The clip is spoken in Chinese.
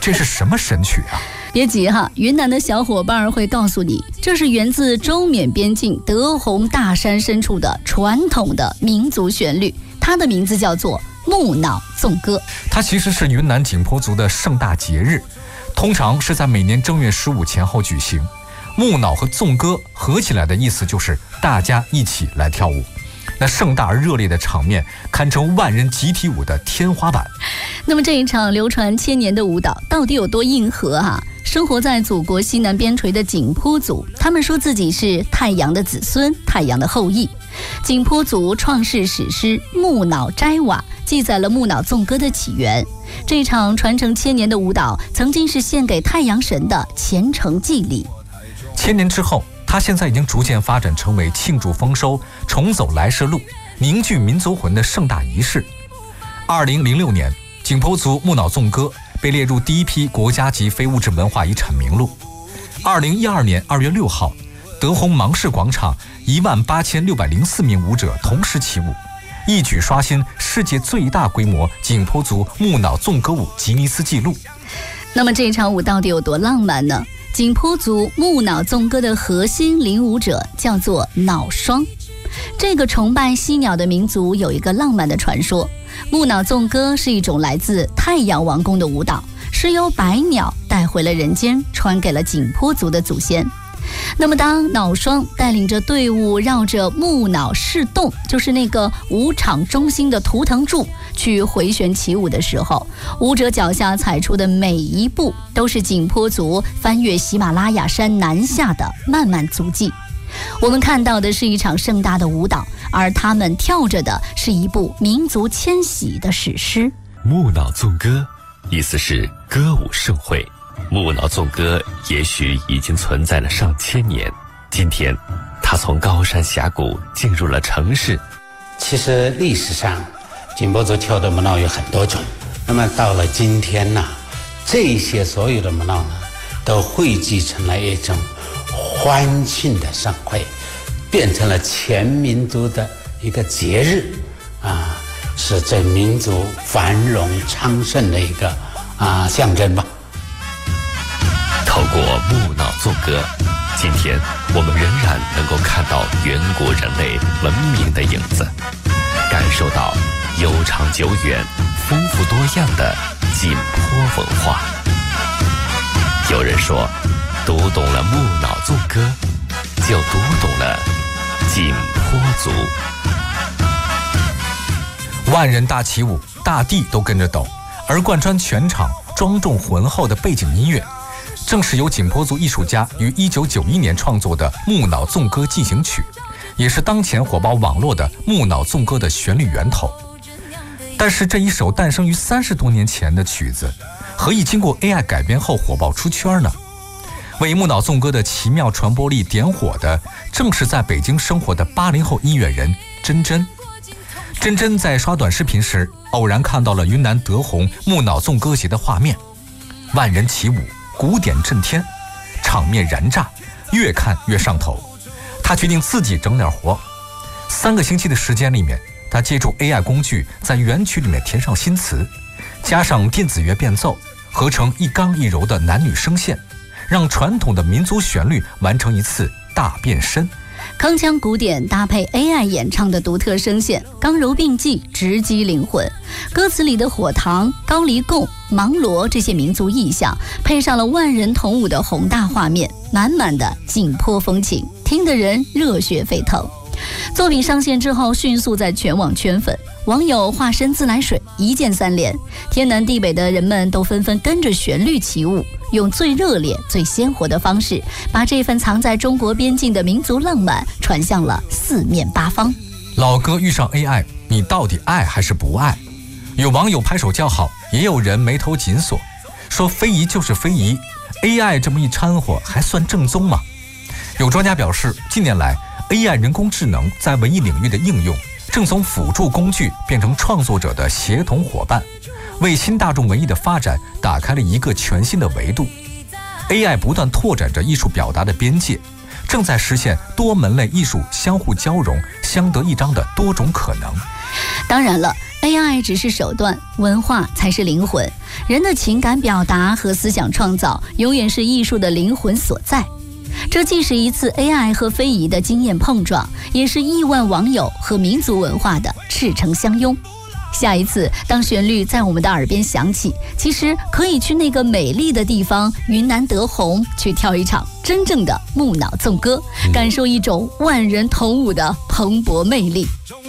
这是什么神曲啊？ 别急哈，云南的小伙伴会告诉你，这是源自中缅边境德宏大山深处的传统的民族旋律，它的名字叫做木脑纵歌。 它其实是云南景颇族的盛大节日，通常是在每年正月15前后举行。木脑和纵歌合起来的意思就是大家一起来跳舞，那盛大而热烈的场面堪称万人集体舞的天花板。 那么这一场流传千年的舞蹈到底有多硬核啊？生活在祖国西南边陲的景颇族，他们说自己是太阳的子孙，太阳的后裔。景颇族创世史诗《木脑斋瓦》记载了木脑纵歌的起源。这场传承千年的舞蹈曾经是献给太阳神的虔诚祭礼。 千年之后，它现在已经逐渐发展成为庆祝丰收、重走来时路、凝聚民族魂的盛大仪式。2006年，景颇族木脑纵歌被列入第一批国家级非物质文化遗产名录。2012年2月6号，德宏芒市广场18604名舞者同时起舞，一举刷新世界最大规模景颇族木脑纵歌舞吉尼斯纪录。 那么这场舞到底有多浪漫呢？景颇族木脑纵歌的核心领舞者叫做脑双。这个崇拜犀鸟的民族有一个浪漫的传说，木脑纵歌是一种来自太阳王宫的舞蹈，是由白鸟带回了人间，传给了景颇族的祖先。那么当脑双带领着队伍绕着木脑市洞，就是那个舞场中心的图腾柱去回旋起舞的时候，舞者脚下踩出的每一步都是景颇族翻越喜马拉雅山南下的漫漫足迹。我们看到的是一场盛大的舞蹈，而他们跳着的是一部民族迁徙的史诗。 木脑纵歌意思是歌舞盛会，木脑纵歌也许已经存在了上千年，今天它从高山峡谷进入了城市。 其实历史上景颇族跳的木脑有很多种，那么到了今天呢，这些所有的木脑呢都汇集成了一种欢庆的盛会，变成了全民族的一个节日啊，是这民族繁荣昌盛的一个象征吧。 透过木脑纵歌，今天我们仍然能够看到远古人类文明的影子，感受到悠长久远、丰富多样的景颇文化。有人说，读懂了木脑纵歌，就读懂了景颇族。 万人大起舞，大地都跟着抖，而贯穿全场庄重浑厚的背景音乐，正是由景颇族艺术家于1991年创作的木脑纵歌进行曲，也是当前火爆网络的木脑纵歌的旋律源头。但是这一首诞生于30多年前的曲子，何以经过 AI 改编后火爆出圈呢？为木脑纵歌的奇妙传播力点火的，正是在北京生活的80后音乐人珍珍。珍珍在刷短视频时，偶然看到了云南德宏木脑纵歌节的画面，万人起舞，鼓点震天，场面燃炸，越看越上头。他决定自己整点活。3个星期的时间里面，他借助 AI 工具，在原曲里面填上新词，加上电子乐变奏，合成一刚一柔的男女声线，让传统的民族旋律完成一次大变身。 铿锵鼓点搭配 AI 演唱的独特声线，刚柔并济，直击灵魂。歌词里的火塘、高黎贡、芒罗这些民族意象，配上了万人同舞的宏大画面，满满的景颇风情，听得人热血沸腾。作品上线之后，迅速在全网圈粉，网友化身自来水，一键3连，天南地北的人们都纷纷跟着旋律起舞，用最热烈、最鲜活的方式，把这份藏在中国边境的民族浪漫传向了四面八方。 老歌遇上 AI， 你到底爱还是不爱？有网友拍手叫好，也有人眉头紧锁，说非遗就是非遗， AI 这么一掺和还算正宗吗？有专家表示，近年来 AI 人工智能在文艺领域的应用，正从辅助工具变成创作者的协同伙伴，为新大众文艺的发展打开了一个全新的维度。 AI 不断拓展着艺术表达的边界，正在实现多门类艺术相互交融、相得益彰的多种可能。 当然了 AI 只是手段，文化才是灵魂。人的情感表达和思想创造，永远是艺术的灵魂所在。这既是一次 AI 和非遗的经验碰撞，也是亿万网友和民族文化的赤诚相拥。下一次，当旋律在我们的耳边响起，其实可以去那个美丽的地方云南德宏，去跳一场真正的木脑纵歌，感受一种万人同舞的蓬勃魅力。